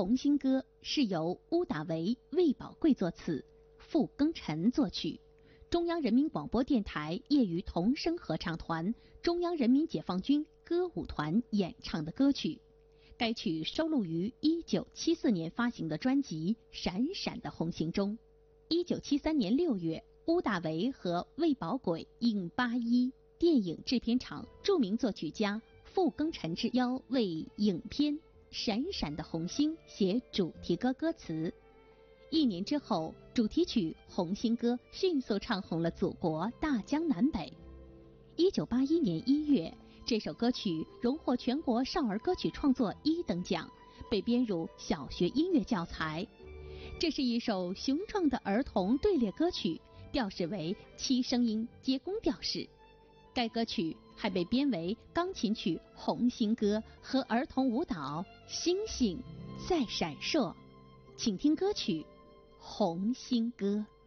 红星歌》是由乌大维、魏宝贵作词，傅庚辰作曲，中央人民广播电台业余童声合唱团、中央人民解放军歌舞团演唱的歌曲。该曲收录于1974年发行的专辑《闪闪的红星》中。1973年6月，乌大维和魏宝贵应81电影制片厂著名作曲家傅庚辰之邀，为影片《闪闪的红星》写主题歌歌词。1年之后，主题曲《红星歌》迅速唱红了祖国大江南北。1981年1月，这首歌曲荣获全国少儿歌曲创作1等奖，被编入小学音乐教材。这是一首雄壮的儿童队列歌曲，调式为7声音结宫调式。该歌曲还被编为钢琴曲《红星歌》和儿童舞蹈《星星在闪烁》。请听歌曲《红星歌》。